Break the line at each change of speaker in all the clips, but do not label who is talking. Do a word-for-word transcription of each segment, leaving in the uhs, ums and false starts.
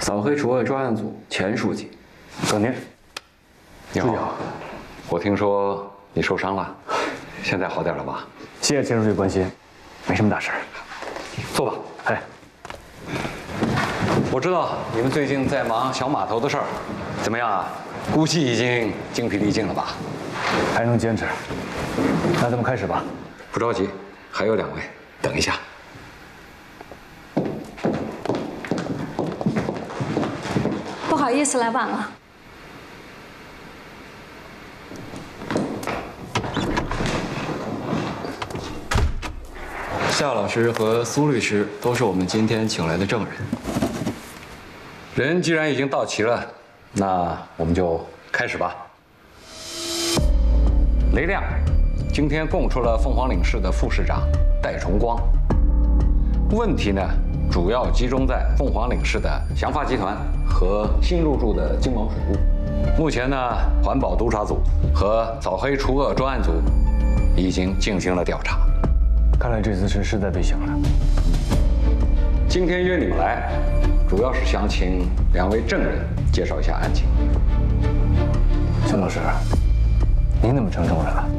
扫黑除恶专案组前书记耿宁。
你好，我听说你受伤了，现在好点了吧？
谢谢钱书记关心，没什么大事。
坐吧。
哎，
我知道你们最近在忙小码头的事儿，怎么样啊？估计已经精疲力尽了吧？
还能坚持。那咱们开始吧。
不着急，还有两位，等一下。
不好意思，来晚了。
夏老师和苏律师都是我们今天请来的证人。
人既然已经到齐了，那我们就开始吧。雷亮今天供出了凤凰岭市的副市长戴崇光，问题呢主要集中在凤凰岭市的祥发集团和新入驻的金毛水务。目前呢，环保督察组和扫黑除恶专案组已经进行了调查。
看来这次是势在必行了。
今天约你们来，主要是想请两位证人介绍一下案情。
熊老师，您怎么成证人了？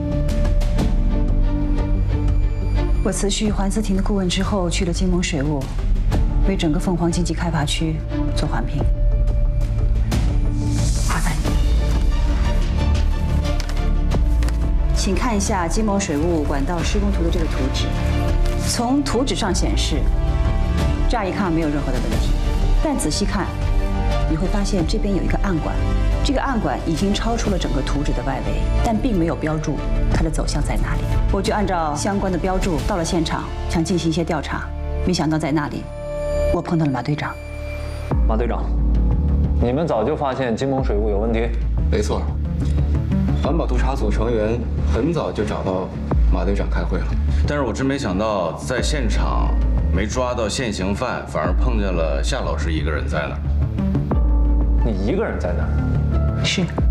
我辞去环思庭的顾问之后，去了金盟水务，为整个凤凰经济开发区做环评。麻烦你，请看一下金盟水务管道施工图的这个图纸。从图纸上显示，乍一看没有任何的问题，但仔细看，你会发现这边有一个暗管，这个暗管已经超出了整个图纸的外围，但并没有标注它的走向在哪里。我就按照相关的标注到了现场，想进行一些调查，没想到在那里，我碰到了马队长。
马队长，你们早就发现金盟水务有问题？
没错，环保督察组成员很早就找到马队长开会了，
但是我真没想到，在现场没抓到现行犯，反而碰见了夏老师一个人在那儿。
你一个人在那儿？
是。